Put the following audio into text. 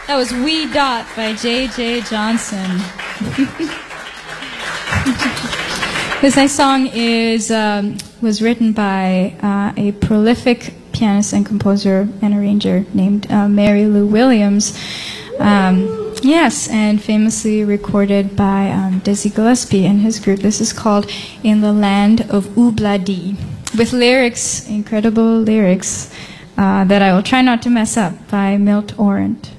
That was Wee Dot by J.J. Johnson. This next song was written by a prolific pianist and composer and arranger named Mary Lou Williams. Yes, and famously recorded by Dizzy Gillespie and his group. This is called In the Land of Obladi, with lyrics, incredible lyrics, that I will try not to mess up, by Milt Orant.